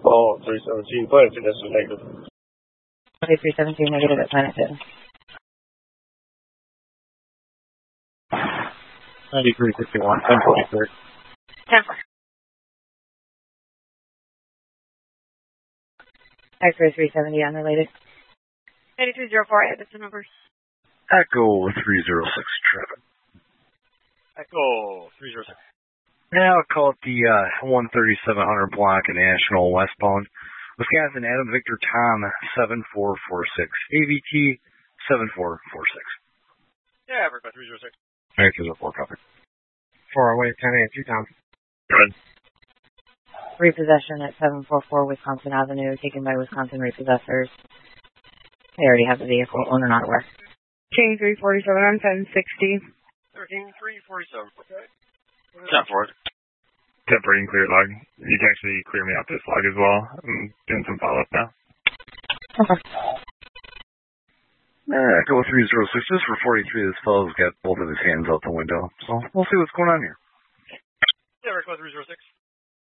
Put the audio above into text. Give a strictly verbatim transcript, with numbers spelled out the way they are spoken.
Call three seventeen, Planet Fitness is negative. Okay, three seventeen negative at Planet Fitness. ninety-three fifty-one, ten forty-three. ten forty. X-ray three seventy, unrelated. eighty-three oh four, that's the number. Echo three oh six, traffic. Echo three oh six. Now I'll call it the uh, one thirty-seven hundred block of National westbound. Wisconsin, Adam Victor Tom, seven four four six. A V T, seven four four six. Yeah, everybody, three oh six. Alright, three oh four, copy. Four away, ten eighty-two, Tom. Good. Repossession at seven forty-four Wisconsin Avenue, taken by Wisconsin repossessors. They already have the vehicle, owner not at work. King three forty-seven on ten sixty. thirteen three forty-seven. Okay. ten forward. Temporary and clear log. You can actually clear me out this log as well. I'm doing some follow-up now. Okay. Uh, Echo three oh six. Just for forty-three, this fellow's got both of his hands out the window. So we'll see what's going on here. Yeah, Echo three oh six.